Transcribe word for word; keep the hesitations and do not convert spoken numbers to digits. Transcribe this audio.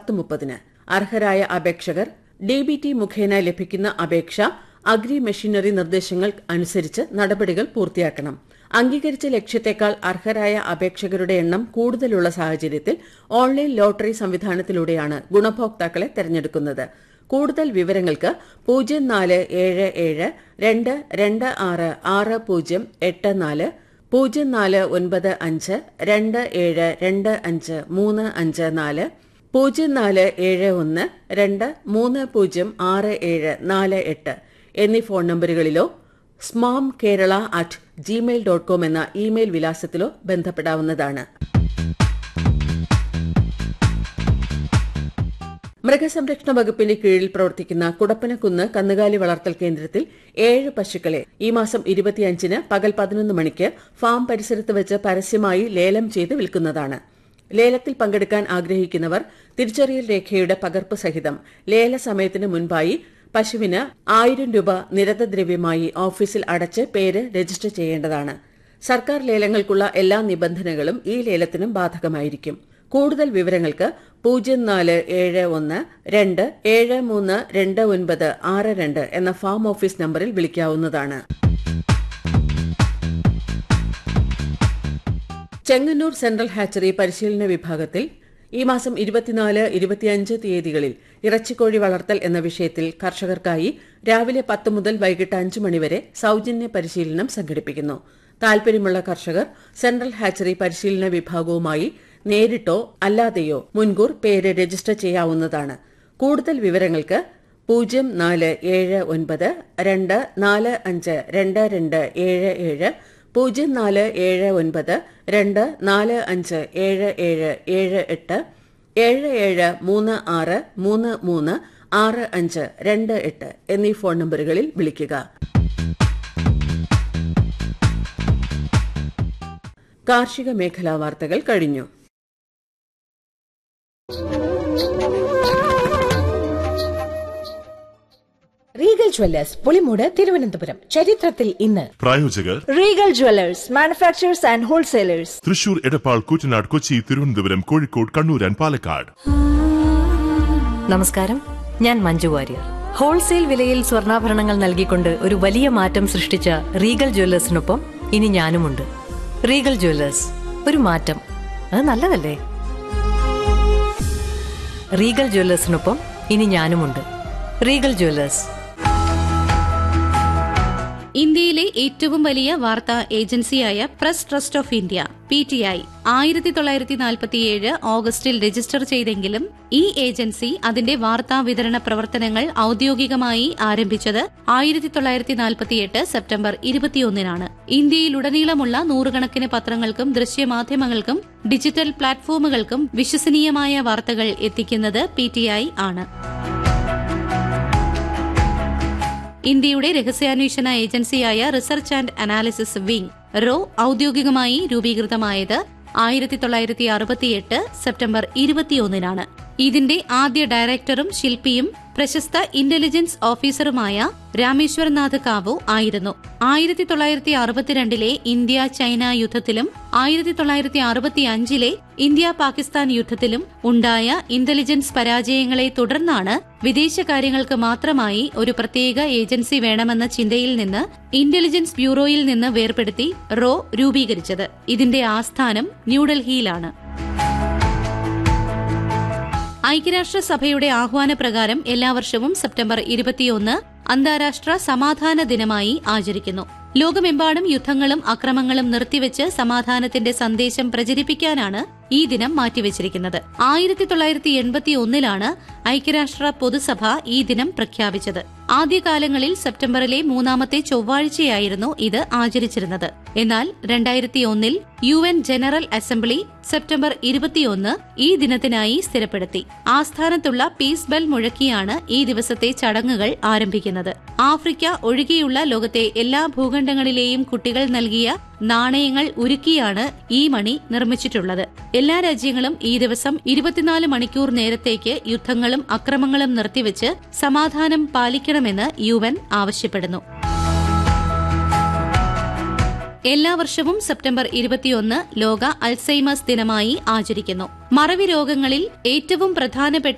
പത്ത് മുപ്പതിന്. അർഹരായ അപേക്ഷകർ ഡി ബി ടി മുഖേന ലഭിക്കുന്ന അപേക്ഷ അഗ്രി മെഷീനറി നിർദ്ദേശങ്ങൾ അനുസരിച്ച് നടപടികൾ പൂർത്തിയാക്കണം. അംഗീകരിച്ച ലക്ഷ്യത്തെക്കാൾ അർഹരായ അപേക്ഷകരുടെ എണ്ണം കൂടുതലുള്ള സാഹചര്യത്തിൽ ഓൺലൈൻ ലോട്ടറി സംവിധാനത്തിലൂടെയാണ് ഗുണഭോക്താക്കളെ തെരഞ്ഞെടുക്കുന്നത്. കൂടുതൽ വിവരങ്ങൾക്ക് പൂജ്യം നാല് ഏഴ് ഏഴ് രണ്ട് രണ്ട് ആറ് ആറ് പൂജ്യം എട്ട് നാല്, പൂജ്യം നാല് ഒൻപത് അഞ്ച് രണ്ട് ഏഴ് രണ്ട് അഞ്ച് മൂന്ന് അഞ്ച് നാല്, പൂജ്യം നാല് ഏഴ് ഒന്ന് രണ്ട് മൂന്ന് പൂജ്യം ആറ് ഏഴ് നാല് എട്ട് എന്നീ phone നമ്പറുകളിലോ സ്മാം Kerala at Gmail dot com എന്ന ഇമെയിൽ വിലാസത്തിലോ ബന്ധപ്പെടാവുന്നതാണ്. മൃഗസംരക്ഷണ വകുപ്പിന്റെ കീഴിൽ പ്രവർത്തിക്കുന്ന കുടപ്പനക്കുന്ന് കന്നുകാലി വളർത്തൽ കേന്ദ്രത്തിൽ ഏഴ് പശുക്കളെ ഈ മാസം ഇരുപത്തിയഞ്ചിന് പകൽ പതിനൊന്ന് മണിക്ക് ഫാം പരിസരത്ത് വെച്ച് പരസ്യമായി ലേലം ചെയ്ത് വിൽക്കുന്നതാണ്. ലേലത്തിൽ പങ്കെടുക്കാൻ ആഗ്രഹിക്കുന്നവർ തിരിച്ചറിയൽ രേഖയുടെ പകർപ്പ് സഹിതം ലേല സമയത്തിന് മുൻപായി പശുവിന് ആയിരം രൂപ നിരതദ്രവ്യമായി ഓഫീസിൽ അടച്ച് പേര് രജിസ്റ്റർ ചെയ്യേണ്ടതാണ്. സർക്കാർ ലേലങ്ങൾക്കുള്ള എല്ലാ നിബന്ധനകളും ഈ ലേലത്തിനും ബാധകമായിരിക്കും. കൂടുതൽ വിവരങ്ങൾക്ക് പൂജ്യം നാല് ഏഴ് ഒന്ന് രണ്ട് ഏഴ് മൂന്ന് രണ്ട് ഒൻപത് ആറ് രണ്ട് എന്ന ഫാം ഓഫീസ് നമ്പറിൽ വിളിക്കാവുന്നതാണ്. ചെങ്ങന്നൂർ സെൻട്രൽ ഹാച്ചറി പരിശീലന വിഭാഗത്തിൽ ഈ മാസം ഇരുപത്തിനാല് ഇരുപത്തിയഞ്ച് തീയതികളിൽ ഇറച്ചിക്കോഴി വളർത്തൽ എന്ന വിഷയത്തിൽ കർഷകർക്കായി രാവിലെ പത്ത് മുതൽ വൈകിട്ട് അഞ്ച് മണിവരെ സൌജന്യ പരിശീലനം സംഘടിപ്പിക്കുന്നു. താൽപര്യമുള്ള കർഷകർ സെൻട്രൽ ഹാച്ചറി പരിശീലന വിഭാഗവുമായി നേരിട്ടോ അല്ലാതെയോ മുൻകൂർ പേര് രജിസ്റ്റർ ചെയ്യാവുന്നതാണ്. കൂടുതൽ വിവരങ്ങൾക്ക് പൂജ്യം നാല് ഏഴ് ഒൻപത് രണ്ട് നാല് അഞ്ച് രണ്ട് രണ്ട് ഏഴ് ഏഴ്, പൂജ്യം നാല് ഏഴ് ഒൻപത് രണ്ട് നാല് അഞ്ച് ഏഴ് ഏഴ് ഏഴ് എട്ട്, ഏഴ് ഏഴ് മൂന്ന് ആറ് മൂന്ന് മൂന്ന് ആറ് അഞ്ച് രണ്ട് എട്ട് എന്നീ ഫോൺ നമ്പറുകളിൽ വിളിക്കുക. കാർഷിക മേഖലാ വാർത്തകൾ കഴിഞ്ഞു. Regal Jewellers Pulimoodu Thiruvananthapuram. ചരിത്രത്തിൽ ഇന്ന്. പ്രായോജകർ Regal Jewellers manufacturers and wholesalers, Thrissur, Edappal, Koottanad, Kochi, Thiruvananthapuram, Kozhikode, Kannur and Palakkad. നമസ്കാരം, ഞാൻ മഞ്ജു വാര്യർ. ഹോൾസെയിൽ വിലയിൽ സ്വർണ്ണാഭരണങ്ങൾ നൽകിക്കൊണ്ട് ഒരു വലിയ മാറ്റം സൃഷ്ടിച്ച റീഗൽ ജ്വല്ലേഴ്സിനൊപ്പം ഇനി ഞാനുമുണ്ട്. റീഗൽ ജ്വല്ലേഴ്സ്, ഒരു മാറ്റം, അത് നല്ലതല്ലേ? റീഗൽ ജ്വല്ലേഴ്സിനൊപ്പം ഇനി ഞാനുമുണ്ട്. Regal Jewellers. ഇന്ത്യയിലെ ഏറ്റവും വലിയ വാർത്താ ഏജൻസിയായ press trust of India P T I ആയിരത്തി തൊള്ളായിരത്തി നാൽപ്പത്തിയേഴ് ഓഗസ്റ്റിൽ രജിസ്റ്റർ ചെയ്തെങ്കിലും ഈ ഏജൻസി അതിന്റെ വാർത്താ വിതരണ പ്രവർത്തനങ്ങൾ ഔദ്യോഗികമായി ആരംഭിച്ചത് ആയിരത്തി തൊള്ളായിരത്തി നാൽപ്പത്തിയെട്ട് സെപ്റ്റംബർ ഇരുപത്തിയൊന്നിനാണ്. ഇന്ത്യയിലുടനീളമുള്ള നൂറുകണക്കിന് പത്രങ്ങൾക്കും ദൃശ്യമാധ്യമങ്ങൾക്കും ഡിജിറ്റൽ പ്ലാറ്റ്ഫോമുകൾക്കും വിശ്വസനീയമായ വാർത്തകൾ എത്തിക്കുന്നത് പി ടി ഐ ആണ്. ഇന്ത്യയുടെ രഹസ്യാന്വേഷണ ഏജൻസിയായ research and analysis wing raw ഔദ്യോഗികമായി രൂപീകൃതമായത് ആയിരത്തി തൊള്ളായിരത്തി അറുപത്തിയെട്ട് സെപ്റ്റംബർ ഇരുപത്തിയൊന്നിനാണ്. ഇതിന്റെ ആദ്യ ഡയറക്ടറും ശില്പിയും പ്രശസ്ത ഇന്റലിജൻസ് ഓഫീസറുമായ രാമേശ്വർനാഥ് കാവു ആയിരുന്നു. ആയിരത്തി തൊള്ളായിരത്തി അറുപത്തിരണ്ടിലെ ഇന്ത്യ ചൈന യുദ്ധത്തിലും ആയിരത്തി തൊള്ളായിരത്തി അറുപത്തിയഞ്ചിലെ ഇന്ത്യ പാകിസ്ഥാൻ യുദ്ധത്തിലും ഉണ്ടായ ഇന്റലിജൻസ് പരാജയങ്ങളെ തുടർന്നാണ് വിദേശകാര്യങ്ങൾക്ക് മാത്രമായി ഒരു പ്രത്യേക ഏജൻസി വേണമെന്ന ചിന്തയിൽ നിന്ന് ഇന്റലിജൻസ് ബ്യൂറോയിൽ നിന്ന് വേർപെടുത്തി റോ രൂപീകരിച്ചത്. ഇതിന്റെ ആസ്ഥാനം ന്യൂഡൽഹിയിലാണ്. ഐക്യരാഷ്ട്രസഭയുടെ ആഹ്വാനപ്രകാരം എല്ലാ വർഷവും സെപ്റ്റംബർ ഇരുപത്തിയൊന്ന് അന്താരാഷ്ട്ര സമാധാന ദിനമായി ആചരിക്കുന്നു. ലോകമെമ്പാടും യുദ്ധങ്ങളും അക്രമങ്ങളും നിർത്തിവെച്ച് സമാധാനത്തിന്റെ സന്ദേശം പ്രചരിപ്പിക്കാനാണ് ഈ ദിനം മാറ്റിവെച്ചിരിക്കുന്നത്. ആയിരത്തി തൊള്ളായിരത്തി എൺപത്തി ഒന്നിലാണ് ഐക്യരാഷ്ട്ര പൊതുസഭ ഈ ദിനം പ്രഖ്യാപിച്ചത്. ആദ്യകാലങ്ങളിൽ സെപ്റ്റംബറിലെ മൂന്നാമത്തെ ചൊവ്വാഴ്ചയായിരുന്നു ഇത് ആചരിച്ചിരുന്നത്. എന്നാൽ രണ്ടായിരത്തി ഒന്നിൽ U N general assembly September ഇരുപത്തിയൊന്ന് ഈ ദിനത്തിനായി സ്ഥിരപ്പെടുത്തി. ആസ്ഥാനത്തുള്ള പീസ് ബെൽ മുഴക്കിയാണ് ഈ ദിവസത്തെ ചടങ്ങുകൾ ആരംഭിക്കുന്നത്. ആഫ്രിക്ക ഒഴികെയുള്ള ലോകത്തെ എല്ലാ ഭൂഖണ്ഡങ്ങളിലെയും കുട്ടികൾ നൽകിയ നാണയങ്ങൾ ഉരുക്കിയാണ് ഈ മണി നിർമ്മിച്ചിട്ടുള്ളത്. എല്ലാ രാജ്യങ്ങളും ഈ ദിവസം ഇരുപത്തിനാല് മണിക്കൂർ നേരത്തേക്ക് യുദ്ധങ്ങളും അക്രമങ്ങളും നിർത്തിവെച്ച് സമാധാനം പാലിക്കണമെന്ന് യു എൻ ആവശ്യപ്പെടുന്നു. എല്ലാ വർഷവും സെപ്റ്റംബർ ഇരുപത്തിയൊന്ന് ലോക അൾസൈമേഴ്സ് ദിനമായി ആചരിക്കുന്നു. മറവി രോഗങ്ങളിൽ ഏറ്റവും പ്രധാനപ്പെട്ട